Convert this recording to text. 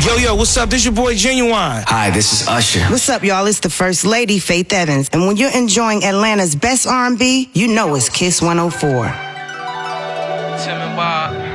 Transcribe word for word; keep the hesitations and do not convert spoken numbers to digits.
Yo, yo, what's up? This your boy Genuine. Hi, this is Usher. What's up, y'all? It's the First Lady, Faith Evans. And when you're enjoying Atlanta's best R and B, you know it's Kiss one oh four. Tim and Bob.